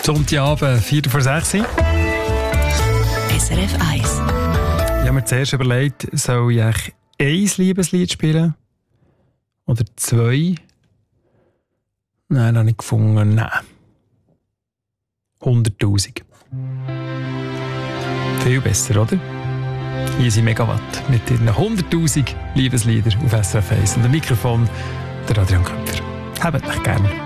Sonntagabend, 5:04. SRF 1. Ich habe mir zuerst überlegt, soll ich eigentlich ein Liebeslied spielen? Oder 2? Nein, das habe ich gefunden. Nein. 100'000. Viel besser, oder? Easy Megawatt mit ihren 100'000 Liebeslieder auf SRF 1. Und am Mikrofon der Adrian Köpfer. Habt euch gern.